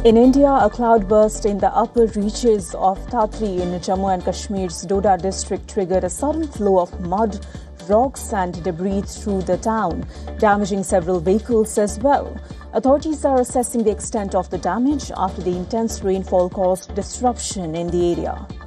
In India, a cloudburst in the upper reaches of Thatri in Jammu and Kashmir's Doda district triggered a sudden flow of mud, rocks and debris through the town, damaging several vehicles as well. Authorities are assessing the extent of the damage after the intense rainfall caused disruption in the area.